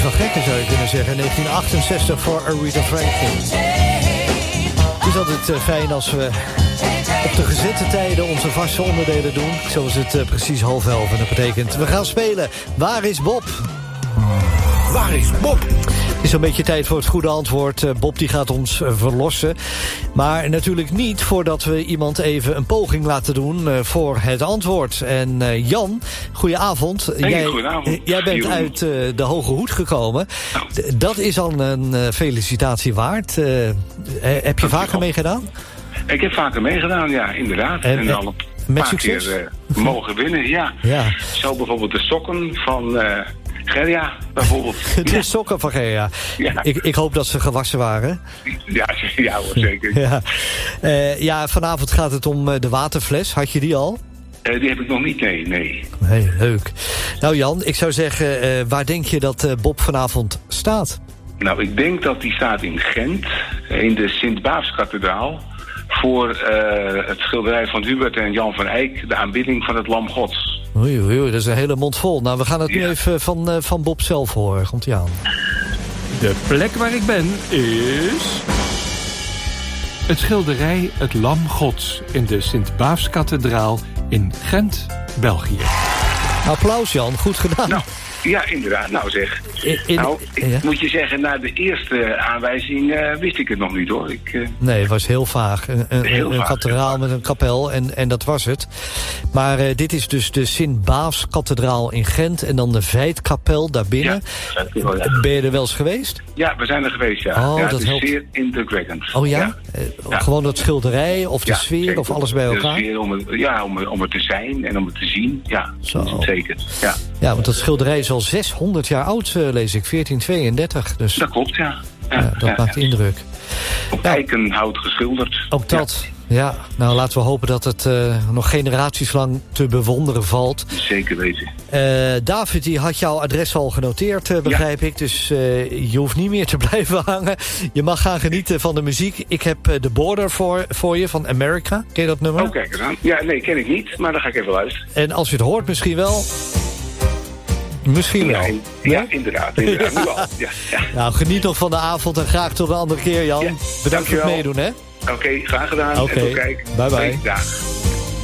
Van gekken zou je kunnen zeggen. 1968 voor Aretha Franklin. Het is altijd fijn als we op de gezette tijden onze vaste onderdelen doen. Zo is het precies 10:30. En dat betekent, we gaan spelen. Waar is Bob? Waar is Bob? Het is een beetje tijd voor het goede antwoord. Bob die gaat ons verlossen. Maar natuurlijk niet voordat we iemand even een poging laten doen voor het antwoord. En Jan, goedenavond. Goedenavond. Jij bent uit de Hoge Hoed gekomen. Nou. Dat is al een felicitatie waard. Heb je vaker meegedaan? Ik heb vaker meegedaan, ja, inderdaad. En al een paar keer mogen winnen, ja. Zo bijvoorbeeld de sokken van... Gerja, bijvoorbeeld. De sokken van Gerja. Ja. Ik hoop dat ze gewassen waren. Ja hoor, zeker. Ja, vanavond gaat het om de waterfles. Had je die al? Die heb ik nog niet, nee. Hey, leuk. Nou Jan, ik zou zeggen, waar denk je dat Bob vanavond staat? Nou, ik denk dat die staat in Gent, in de Sint-Baafskathedraal... voor het schilderij van Hubert en Jan van Eyck, de aanbidding van het Lam Gods. Oei, dat is een hele mond vol. Nou, we gaan het nu even van Bob zelf horen. Komt ie aan. De plek waar ik ben is... het schilderij Het Lam Gods in de Sint-Baafskathedraal in Gent, België. Applaus Jan, goed gedaan. Nou. Ja, inderdaad. Nou zeg. Moet je zeggen, na de eerste aanwijzing wist ik het nog niet hoor. Nee, het was heel vaag. Een kathedraal met een kapel en dat was het. Maar dit is dus de Sint-Baafskathedraal in Gent en dan de Veitkapel daarbinnen. Ja. Ben je er wel eens geweest? Ja, we zijn er geweest, ja. Oh, ja, dat is helpt. Zeer indrukwekkend. Oh ja? Gewoon dat schilderij of de sfeer zeker. Of alles bij elkaar? De sfeer om er te zijn en om het te zien. Ja, zeker. Ja, want dat schilderij is al 600 jaar oud, lees ik. 1432. Dus, dat klopt, ja. Dat maakt indruk. Op eikenhout geschilderd. Ook dat. Ja, nou laten we hopen dat het nog generaties lang te bewonderen valt. Zeker weten. David, die had jouw adres al genoteerd, begrijp ik. Dus je hoeft niet meer te blijven hangen. Je mag gaan genieten van de muziek. Ik heb The Border voor je van America. Ken je dat nummer? Oh, kijk eens aan. Ja, nee, ken ik niet. Maar dan ga ik even luisteren. En als je het hoort, misschien wel... Misschien wel. Ja, inderdaad. Nu al. Ja. Nou, geniet nog van de avond en graag tot een andere keer, Jan. Bedankt voor het meedoen, hè? Oké, graag gedaan. Oké, en tot kijken. Bye. Dag.